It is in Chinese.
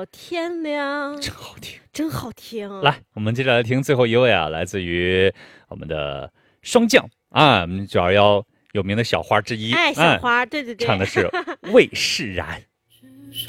天亮， 真好听， 真好听。 来，我们接着来听最后一位啊，来自于我们的霜降啊，我们主要有名的小花之一， 哎，小花，对对对， 唱的是《魏释然》。